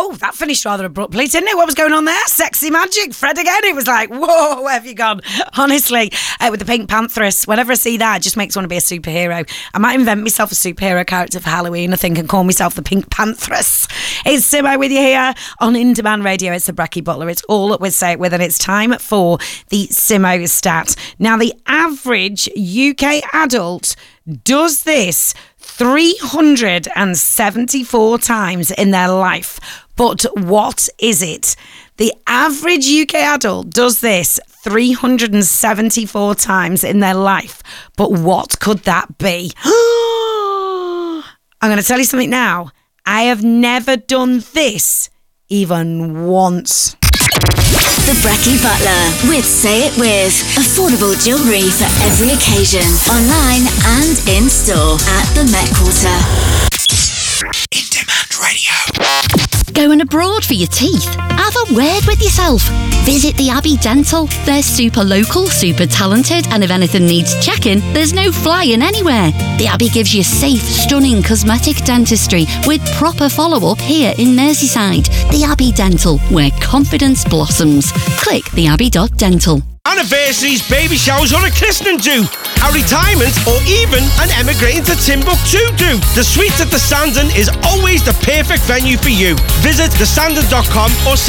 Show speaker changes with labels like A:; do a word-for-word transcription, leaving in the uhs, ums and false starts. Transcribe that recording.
A: oh, that finished rather abruptly, didn't it? What was going on there? Sexy magic. Fred again. It was like, whoa, where have you gone? Honestly, uh, with the Pink Pantheress, whenever I see that, it just makes me want to be a superhero. I might invent myself a superhero character for Halloween, I think, and call myself the Pink Pantheress. It's Simo with you here on In Demand Radio. It's the Brecky Butler. It's all up with Say It With, and it's time for the Simo stat. Now, the average U K adult does this three hundred seventy-four times in their life. But what is it? The average U K adult does this three hundred seventy-four times in their life. But what could that be? I'm going to tell you something now. I have never done this even once.
B: The Brecky Butler with Say It With. Affordable jewellery for every occasion. Online and in store at the Met Quarter.
C: In Demand Radio.
D: Going abroad for your teeth? Have a word with yourself. Visit the Abbey Dental. They're super local, super talented, and if anything needs checking, there's no flying anywhere. The Abbey gives you safe, stunning cosmetic dentistry with proper follow-up here in Merseyside. The Abbey Dental, where confidence blossoms. Click the abbey dot dental.
E: Anniversaries, baby showers or a christening do. A retirement or even an emigrating to Timbuktu do. The Suites at the Sandon is always the perfect venue for you. Visit the sandon dot com or